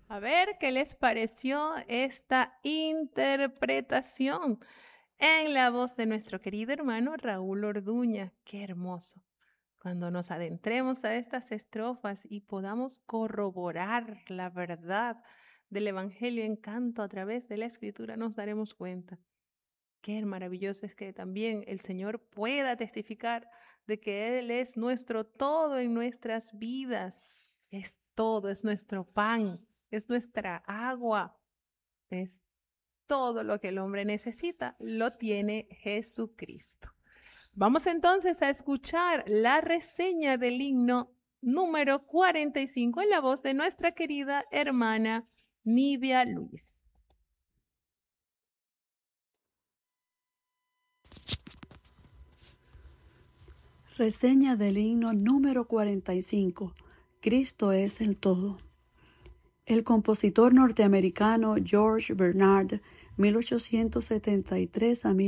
A ver, ¿qué les pareció esta interpretación en la voz de nuestro querido hermano Raúl Orduña? Qué hermoso. Cuando nos adentremos a estas estrofas y podamos corroborar la verdad del Evangelio en canto a través de la Escritura, nos daremos cuenta. Qué maravilloso es que también el Señor pueda testificar de que Él es nuestro todo en nuestras vidas. Es todo, es nuestro pan, es nuestra agua, es todo lo que el hombre necesita, lo tiene Jesucristo. Vamos entonces a escuchar la reseña del himno número 45 en la voz de nuestra querida hermana Nivia Luis. Reseña del himno número 45. Cristo es el todo. El compositor norteamericano George Bernard, 1873 a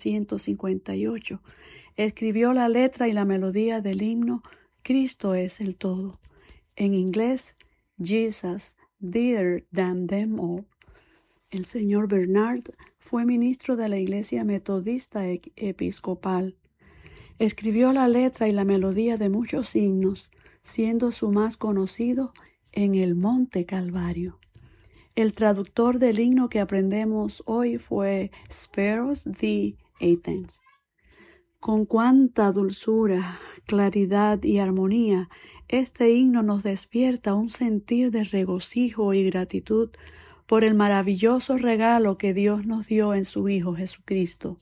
1958, escribió la letra y la melodía del himno Cristo es el todo. En inglés, Jesus, Dearer Than Them All. El señor Bernard fue ministro de la Iglesia Metodista Episcopal. Escribió la letra y la melodía de muchos himnos, siendo su más conocido En el Monte Calvario. El traductor del himno que aprendemos hoy fue Spiros de Athens. Con cuánta dulzura, claridad y armonía, este himno nos despierta un sentir de regocijo y gratitud por el maravilloso regalo que Dios nos dio en su Hijo Jesucristo.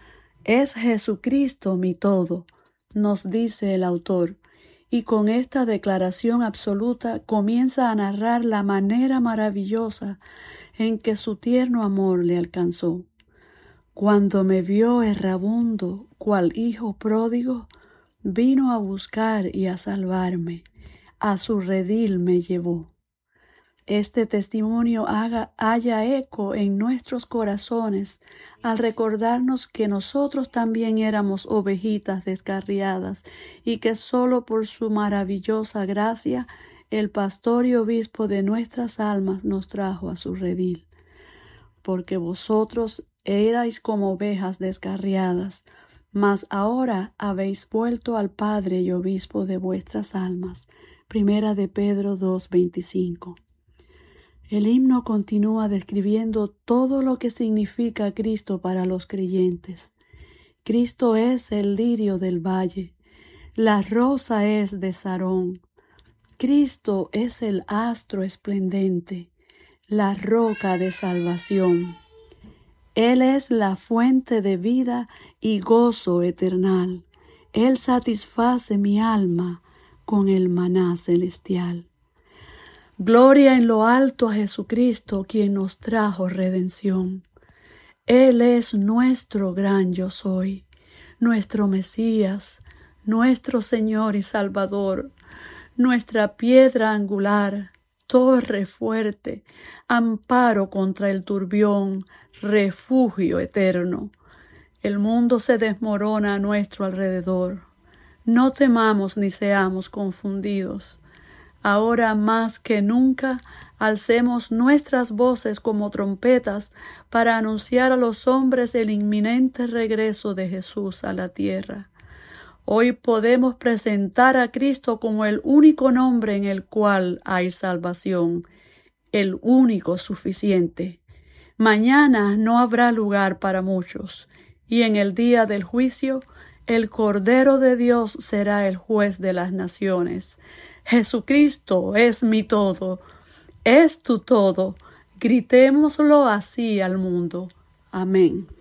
Es Jesucristo mi todo, nos dice el autor, y con esta declaración absoluta comienza a narrar la manera maravillosa en que su tierno amor le alcanzó. Cuando me vio errabundo, cual hijo pródigo, vino a buscar y a salvarme, a su redil me llevó. Este testimonio haya eco en nuestros corazones al recordarnos que nosotros también éramos ovejitas descarriadas y que solo por su maravillosa gracia el pastor y obispo de nuestras almas nos trajo a su redil. Porque vosotros erais como ovejas descarriadas, mas ahora habéis vuelto al Padre y obispo de vuestras almas. Primera de Pedro 2:25. El himno continúa describiendo todo lo que significa Cristo para los creyentes. Cristo es el lirio del valle, la rosa es de Sarón. Cristo es el astro esplendente, la roca de salvación. Él es la fuente de vida y gozo eternal. Él satisface mi alma con el maná celestial. Gloria en lo alto a Jesucristo, quien nos trajo redención. Él es nuestro gran yo soy, nuestro Mesías, nuestro Señor y Salvador, nuestra piedra angular, torre fuerte, amparo contra el turbión, refugio eterno. El mundo se desmorona a nuestro alrededor. No temamos ni seamos confundidos. Ahora más que nunca, alcemos nuestras voces como trompetas para anunciar a los hombres el inminente regreso de Jesús a la tierra. Hoy podemos presentar a Cristo como el único nombre en el cual hay salvación, el único suficiente. Mañana no habrá lugar para muchos, y en el día del juicio, el Cordero de Dios será el juez de las naciones. Jesucristo es mi todo, es tu todo. Gritémoslo así al mundo. Amén.